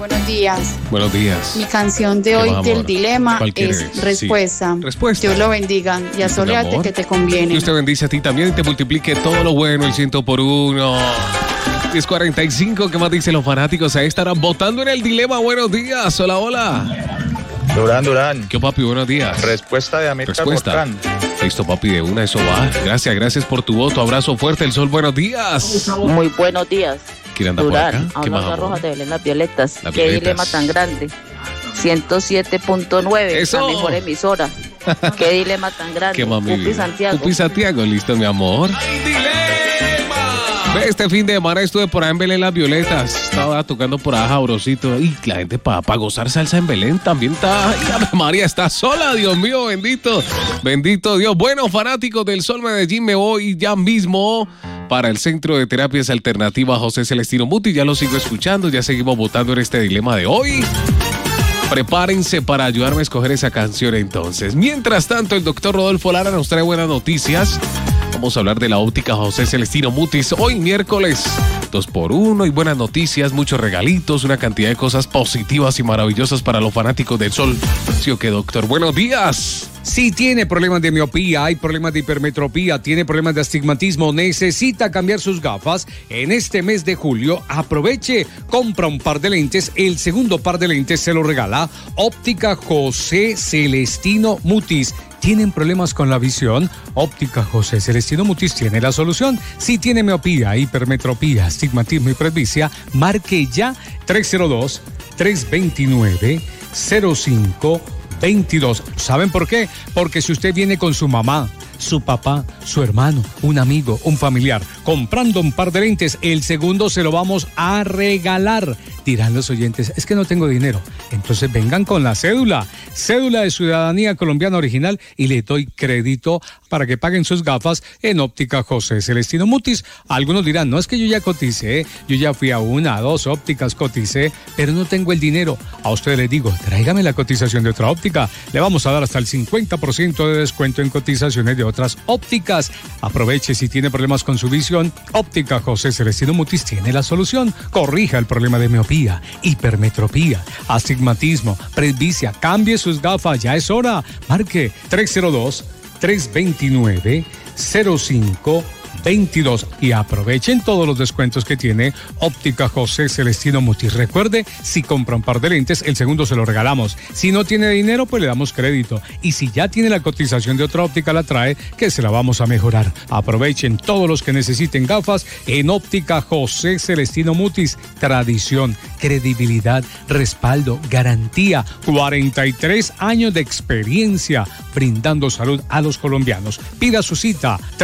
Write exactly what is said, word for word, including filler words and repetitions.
buenos días. Buenos días. Mi canción de ¿Qué hoy más, del amor? dilema ¿Cuál es quieres? Respuesta. Sí. Respuesta. Dios lo bendiga y asóleate amor. que te conviene. Dios te bendice a ti también y te multiplique todo lo bueno, el ciento por uno. diez cuarenta y cinco, ¿qué más dicen los fanáticos? Ahí estarán votando en el dilema. Buenos días. Hola, hola. Durán, Durán. ¿Qué, papi? Buenos días. Respuesta de América Respuesta. Forcán. Listo, papi, de una, eso va. Gracias, gracias por tu voto. Abrazo fuerte, el sol. Buenos días. Muy buenos días. ¿Quién anda por Durán, acá? ¿Qué más, Habla amor? Rojas de Belén Las Violetas. Las Qué Violetas. dilema tan grande. ciento siete punto nueve, Eso. la mejor emisora. Qué dilema tan grande. ¿Qué más, mi Pupi vida? Santiago. Pupi Santiago, listo, mi amor. Ve, este fin de semana estuve por ahí en Belén Las Violetas. Estaba tocando por ahí Jabrosito. Y la gente para pa gozar salsa en Belén también está. Ay, Ave María está sola, Dios mío, bendito. Bendito Dios. Bueno, fanáticos del Sol Medellín, me voy ya mismo para el Centro de Terapias Alternativas José Celestino Mutis. Ya lo sigo escuchando, ya seguimos votando en este dilema de hoy. Prepárense para ayudarme a escoger esa canción entonces. Mientras tanto, el doctor Rodolfo Lara nos trae buenas noticias. Vamos a hablar de la óptica José Celestino Mutis. Hoy miércoles, dos por uno y buenas noticias, muchos regalitos, una cantidad de cosas positivas y maravillosas para los fanáticos del sol. ¿Sí o qué, doctor? Buenos días. Si tiene problemas de miopía, hay problemas de hipermetropía, tiene problemas de astigmatismo, necesita cambiar sus gafas, en este mes de julio aproveche, compra un par de lentes, el segundo par de lentes se lo regala Óptica José Celestino Mutis. ¿Tienen problemas con la visión? Óptica José Celestino Mutis tiene la solución. Si tiene miopía, hipermetropía, astigmatismo y presbicia, marque ya tres cero dos, tres dos nueve, cero cinco veintidós. ¿Saben por qué? Porque si usted viene con su mamá, su papá, su hermano, un amigo, un familiar, comprando un par de lentes, el segundo se lo vamos a regalar. Dirán los oyentes, es que no tengo dinero. Entonces vengan con la cédula, cédula de ciudadanía colombiana original y le doy crédito para que paguen sus gafas en Óptica José Celestino Mutis. Algunos dirán, no es que yo ya coticé, yo ya fui a una, a dos ópticas, coticé, pero no tengo el dinero. A ustedes les digo, tráigame la cotización de otra óptica. Le vamos a dar hasta el cincuenta por ciento de descuento en cotizaciones de otras ópticas. Aproveche si tiene problemas con su visión. Óptica José Celestino Mutis tiene la solución. Corrija el problema de miopía, hipermetropía, astigmatismo, presbicia. Cambie sus gafas, ya es hora. Marque tres cero dos, tres dos nueve, cero cinco veintidós y aprovechen todos los descuentos que tiene Óptica José Celestino Mutis. Recuerde, si compra un par de lentes, el segundo se lo regalamos. Si no tiene dinero, pues le damos crédito. Y si ya tiene la cotización de otra óptica, la trae, que se la vamos a mejorar. Aprovechen todos los que necesiten gafas en Óptica José Celestino Mutis. Tradición, credibilidad, respaldo, garantía. cuarenta y tres años de experiencia brindando salud a los colombianos. Pida su cita.